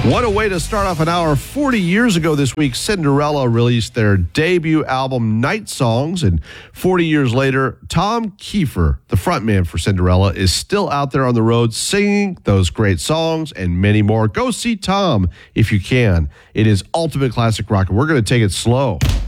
What a way to start off an hour. 40 years ago this week, Cinderella released their debut album, Night Songs. And 40 years later, Tom Kiefer, the frontman for Cinderella, is still out there on the road singing those great songs and many more. Go see Tom if you can. It is ultimate classic rock, and we're going to take it slow.